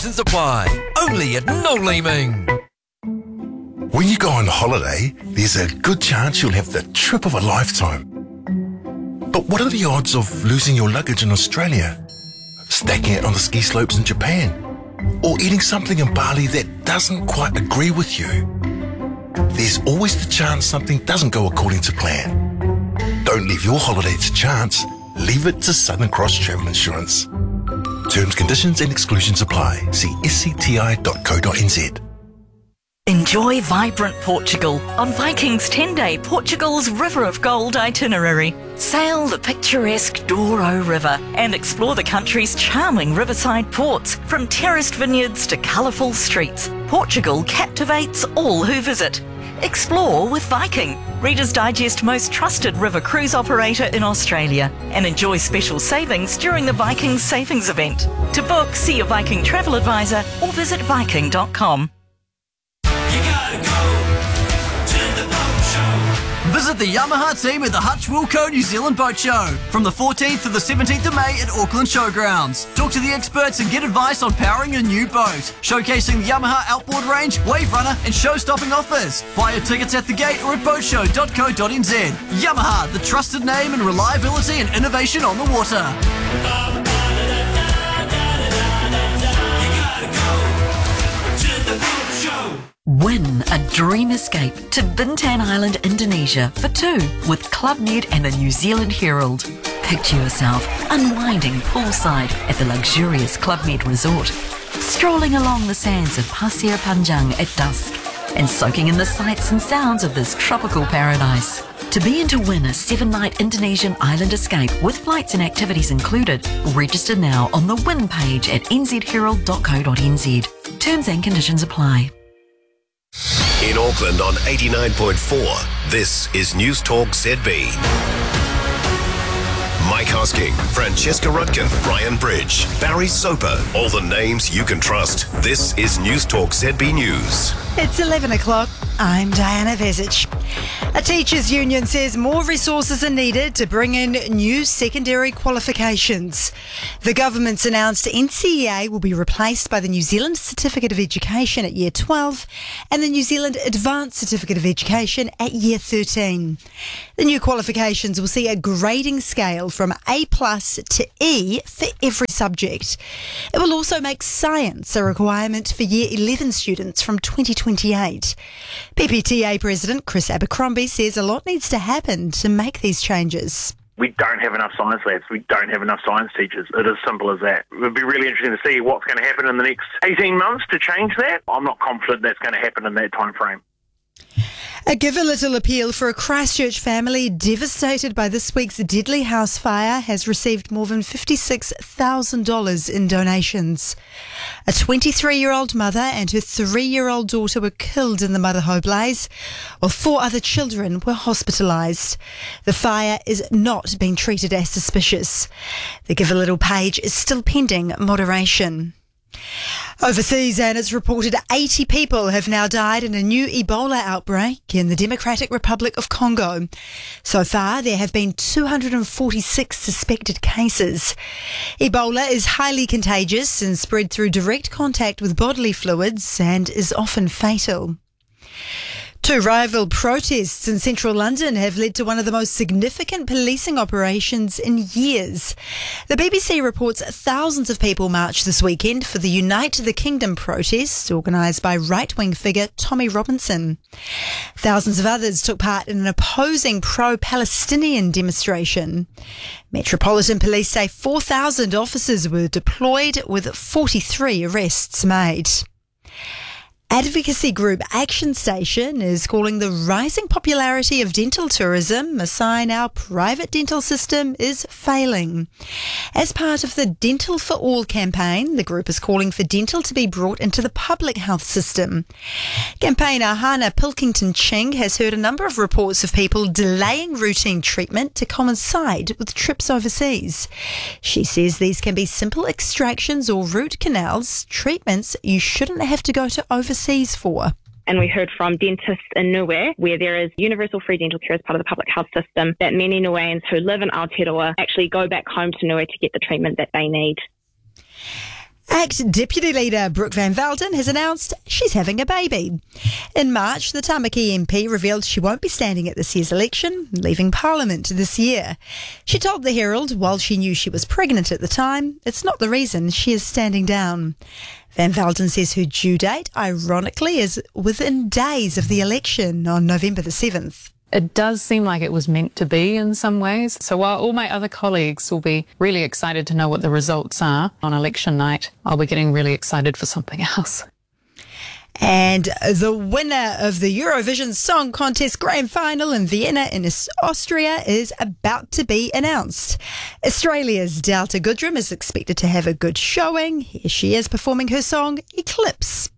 Apply. Only at No Leeming. When you go on holiday, there's a good chance you'll have the trip of a lifetime. But what are the odds of losing your luggage in Australia? Stacking it on the ski slopes in Japan? Or eating something in Bali that doesn't quite agree with you? There's always the chance something doesn't go according to plan. Don't leave your holiday to chance. Leave it to Southern Cross Travel Insurance. Terms, conditions and exclusions apply. See scti.co.nz. Enjoy vibrant Portugal on Viking's 10-day Portugal's River of Gold itinerary. Sail the picturesque Douro River and explore the country's charming riverside ports. From terraced vineyards to colourful streets, Portugal captivates all who visit. Explore with Viking, Reader's Digest most trusted river cruise operator in Australia, and enjoy special savings during the Viking Savings Event. To book, see your Viking travel advisor or visit viking.com. Visit the Yamaha team at the Hutch Wilco New Zealand Boat Show from the 14th to the 17th of May at Auckland Showgrounds. Talk to the experts and get advice on powering your new boat. Showcasing the Yamaha outboard range, wave runner and show-stopping offers. Buy your tickets at the gate or at boatshow.co.nz. Yamaha, the trusted name in reliability and innovation on the water. Win a dream escape to Bintan Island, Indonesia for two with Club Med and the New Zealand Herald. Picture yourself unwinding poolside at the luxurious Club Med Resort, strolling along the sands of Pasir Panjang at dusk, and soaking in the sights and sounds of this tropical paradise. To be in to win a 7-night Indonesian island escape with flights and activities included, register now on the win page at nzherald.co.nz. Terms and conditions apply. In Auckland on 89.4, this is News Talk ZB. Mike Hosking, Francesca Rutkin, Brian Bridge, Barry Soper, all the names you can trust. This is News Talk ZB News. It's 11 o'clock. I'm Diana Vezic. A teachers' union says more resources are needed to bring in new secondary qualifications. The government's announced NCEA will be replaced by the New Zealand Certificate of Education at Year 12 and the New Zealand Advanced Certificate of Education at Year 13. The new qualifications will see a grading scale from A+ to E for every subject. It will also make science a requirement for Year 11 students from 2028. PPTA President Chris Abercrombie says a lot needs to happen to make these changes. We don't have enough science labs. We don't have enough science teachers. It is simple as that. It would be really interesting to see what's going to happen in the next 18 months to change that. I'm not confident that's going to happen in that time frame. A Give a Little appeal for a Christchurch family devastated by this week's deadly house fire has received more than $56,000 in donations. A 23-year-old mother and her 3-year-old daughter were killed in the Maraho blaze, while 4 other children were hospitalised. The fire is not being treated as suspicious. The Give a Little page is still pending moderation. Overseas, and it's reported 80 people have now died in a new Ebola outbreak in the Democratic Republic of Congo. So far, there have been 246 suspected cases. Ebola is highly contagious and spread through direct contact with bodily fluids and is often fatal. 2 rival protests in central London have led to one of the most significant policing operations in years. The BBC reports thousands of people marched this weekend for the Unite the Kingdom protest, organised by right-wing figure Tommy Robinson. Thousands of others took part in an opposing pro-Palestinian demonstration. Metropolitan Police say 4,000 officers were deployed with 43 arrests made. Advocacy group Action Station is calling the rising popularity of dental tourism a sign our private dental system is failing. As part of the Dental for All campaign, the group is calling for dental to be brought into the public health system. Campaigner Hannah Pilkington-Ching has heard a number of reports of people delaying routine treatment to coincide with trips overseas. She says these can be simple extractions or root canals, treatments you shouldn't have to go to overseas for. And we heard from dentists in Niue, where there is universal free dental care as part of the public health system, that many Niueans who live in Aotearoa actually go back home to Niue to get the treatment that they need. ACT Deputy Leader Brooke Van Velden has announced she's having a baby. In March, the Tamaki MP revealed she won't be standing at this year's election, leaving Parliament this year. She told the Herald, while she knew she was pregnant at the time, it's not the reason she is standing down. Van Velden says her due date, ironically, is within days of the election on November the 7th. It does seem like it was meant to be in some ways. So while all my other colleagues will be really excited to know what the results are on election night, I'll be getting really excited for something else. And the winner of the Eurovision Song Contest Grand Final in Vienna in Austria is about to be announced. Australia's Delta Goodrem is expected to have a good showing. Here she is performing her song Eclipse.